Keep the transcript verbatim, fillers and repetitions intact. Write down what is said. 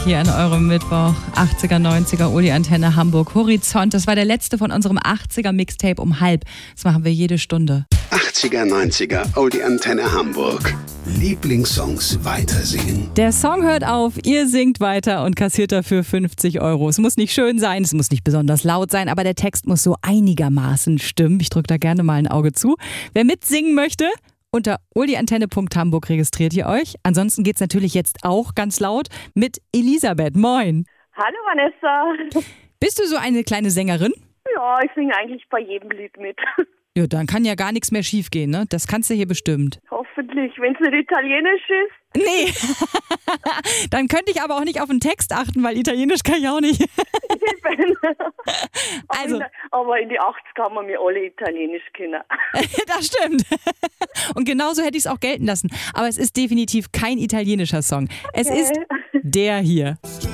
hier an eurem Mittwoch. achtziger, neunziger, Uli Antenne Hamburg. Horizont, das war der letzte von unserem achtziger Mixtape um halb. Das machen wir jede Stunde. achtziger, neunziger, Uli Antenne Hamburg. Lieblingssongs weitersingen. Der Song hört auf, ihr singt weiter und kassiert dafür fünfzig Euro. Es muss nicht schön sein, es muss nicht besonders laut sein, aber der Text muss so einigermaßen stimmen. Ich drücke da gerne mal ein Auge zu. Wer mitsingen möchte, unter uliantenne punkt hamburg registriert ihr euch. Ansonsten geht's natürlich jetzt auch ganz laut mit Elisabeth. Moin. Hallo Vanessa. Bist du so eine kleine Sängerin? Ja, ich singe eigentlich bei jedem Lied mit. Ja, dann kann ja gar nichts mehr schief gehen, ne? Das kannst du hier bestimmt. Hoffentlich, wenn es nicht italienisch ist. Nee, dann könnte ich aber auch nicht auf den Text achten, weil Italienisch kann ich auch nicht. Also, aber in die achtziger haben wir mir alle Italienisch kennen. Das stimmt. Und genauso hätte ich es auch gelten lassen. Aber es ist definitiv kein italienischer Song. Es Okay. ist der hier.